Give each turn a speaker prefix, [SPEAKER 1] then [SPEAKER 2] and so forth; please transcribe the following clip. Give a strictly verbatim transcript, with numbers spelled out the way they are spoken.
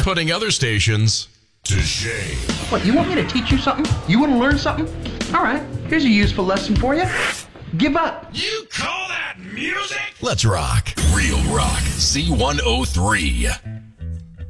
[SPEAKER 1] putting other stations to shame.
[SPEAKER 2] What, you want me to teach you something? You want to learn something? All right, here's a useful lesson for you. Give up.
[SPEAKER 1] You call that music? Let's rock. Real Rock Z one oh three.